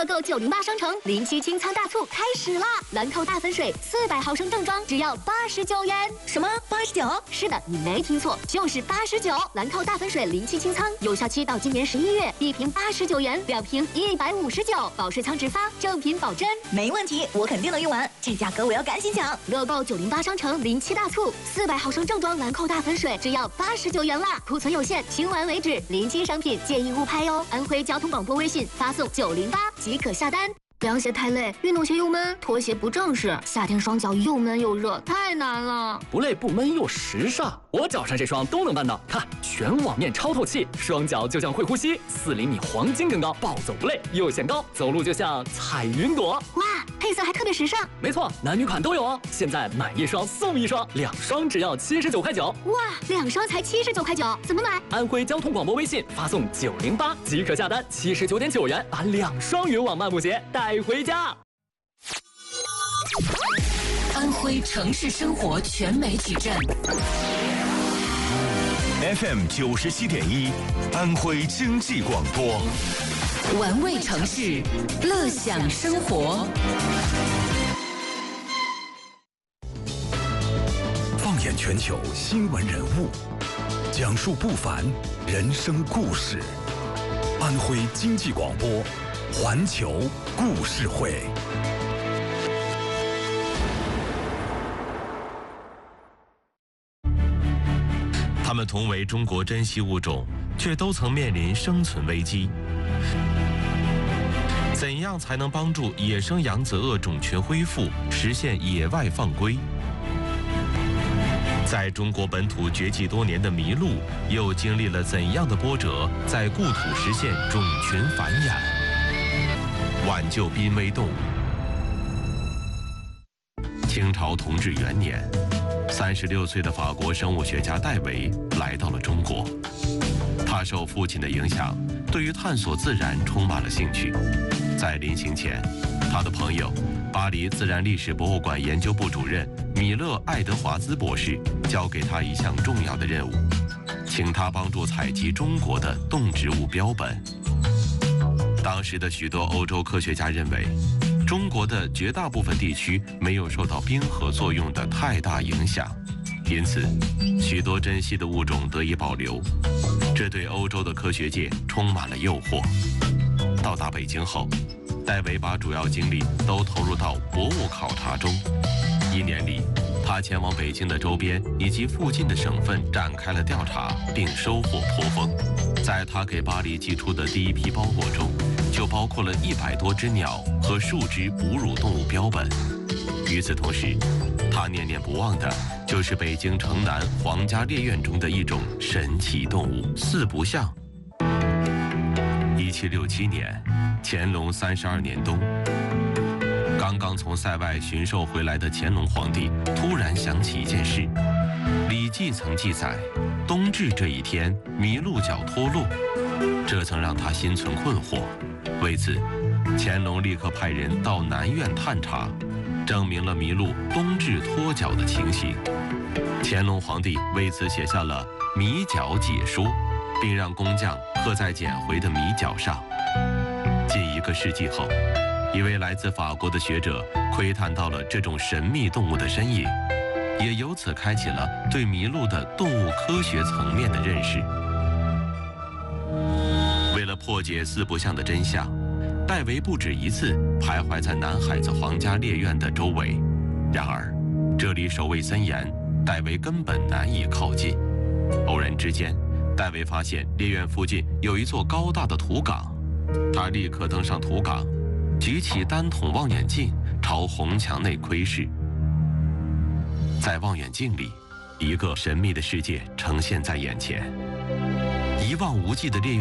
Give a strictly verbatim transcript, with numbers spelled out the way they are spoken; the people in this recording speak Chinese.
乐购九零八商城零七清仓大促开始啦！兰蔻大粉水四百毫升正装只要八十九元。 什么？八十九？ 是的，你没听错，就是八十九。兰蔻大粉水零七清仓有效期到今年十一月，一瓶八十九元，两瓶一百五十九，保税仓直发，正品保真。 没问题，我肯定能用完。这价格我要赶紧抢！ 乐购九零八商城零七大促，四百毫升正装兰蔻大粉水只要八十九元啦，库存有限，清完为止。临期商品建议勿拍哦。安徽交通广播微信发送九零八即可下单。凉鞋太累，运动鞋又闷，拖鞋不正式，夏天双脚又闷又热，太难了。 不累不闷又时尚，我脚上这双都能办到。看，全网面超透气，双脚就像会呼吸，四厘米黄金更高，暴走不累，又显高，走路就像踩云朵。 哇，配色还特别时尚。 没错，男女款都有哦。现在买一双送一双，两双只要七十九块九。 哇，两双才七十九块九，怎么买？ 安徽交通广播微信发送九零八即可下单，七十九点九元把两双云网漫步鞋带回家。 安徽城市生活全媒体站 F M 九十七点一，安徽经济广播， 玩味城市，乐享生活。 放眼全球新闻人物，讲述不凡人生故事。安徽经济广播，环球故事会。 它们同为中国珍稀物种，却都曾面临生存危机。怎样才能帮助野生扬子鳄种群恢复，实现野外放归？在中国本土绝迹多年的麋鹿，又经历了怎样的波折，在故土实现种群繁衍，挽救濒危动物？清朝同治元年，三十六岁的法国生物学家戴维来到了中国。他受父亲的影响，对于探索自然充满了兴趣。在临行前，他的朋友巴黎自然历史博物馆研究部主任米勒·爱德华兹博士交给他一项重要的任务，请他帮助采集中国的动植物标本。当时的许多欧洲科学家认为，中国的绝大部分地区没有受到冰河作用的太大影响，因此许多珍稀的物种得以保留，这对欧洲的科学界充满了诱惑。到达北京后，戴维把主要精力都投入到博物考察中。一年里，他前往北京的周边以及附近的省份展开了调查，并收获颇丰。在他给巴黎寄出的第一批包裹中，就包括了一百多只鸟和数只哺乳动物标本。与此同时，他念念不忘的就是北京城南皇家猎院中的一种神奇动物——四不像。一七六七年，乾隆三十二年冬，刚刚从塞外巡狩回来的乾隆皇帝突然想起一件事。《礼记》曾记载，冬至这一天，麋鹿角脱落，这曾让他心存困惑。为此，乾隆立刻派人到南苑探查，证明了麋鹿冬至脱角的情形。乾隆皇帝为此写下了《麋角解说》，并让工匠刻在捡回的麋角上。近一个世纪后，一位来自法国的学者窥探到了这种神秘动物的身影，也由此开启了对麋鹿的动物科学层面的认识。为了破解四不像的真相，戴维不止一次徘徊在南海子皇家猎院的周围。然而，这里守卫森严，戴维根本难以靠近。偶然之间，戴维发现猎院附近有一座高大的土岗，他立刻登上土岗，举起单筒望远镜朝红墙内窥视。在望远镜里，一个神秘的世界呈现在眼前，一望无际的猎院